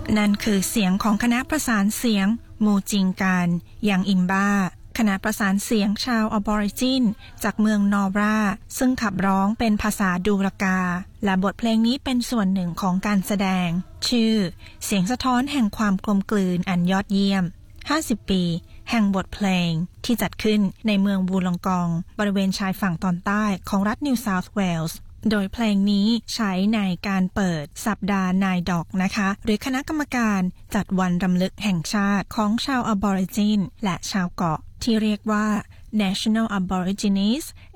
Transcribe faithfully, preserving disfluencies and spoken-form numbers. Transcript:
นั่นคือเสียงของคณะประสานเสียงมูจิงการยังอิมบาคณะประสานเสียงชาวออบอริจินจากเมืองนอราซึ่งขับร้องเป็นภาษาดูรากาและบทเพลงนี้เป็นส่วนหนึ่งของการแสดงชื่อเสียงสะท้อนแห่งความกลมกลืนอันยอดเยี่ยมห้าสิบปีแห่งบทเพลงที่จัดขึ้นในเมืองวูลองกองบริเวณชายฝั่งตอนใต้ของรัฐนิวเซาท์เวลส์โดยเพลงนี้ใช้ในการเปิดสัปดาห์นายดอกนะคะหรือคณะกรรมการจัดวันรำลึกแห่งชาติของชาวออบอริจินและชาวเกาะที่เรียกว่า National Aborigines